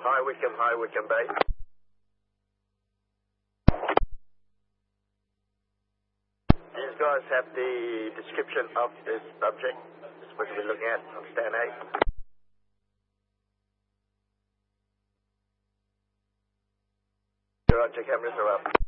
Hi, Wickham Bay. These guys have the description of this subject. This is what we're looking at on stand 8. Roger, cameras are up.